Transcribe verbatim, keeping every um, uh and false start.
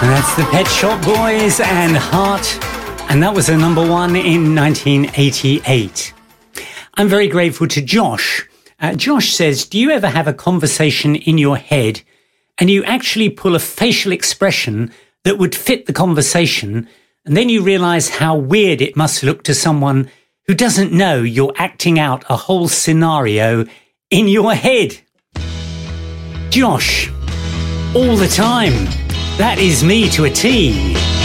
And that's the Pet Shop Boys and Heart. And that was a number one in nineteen eighty-eight. I'm very grateful to Josh. Uh, Josh says, do you ever have a conversation in your head and you actually pull a facial expression that would fit the conversation, and then you realize how weird it must look to someone who doesn't know you're acting out a whole scenario in your head? Josh, all the time. That is me to a T.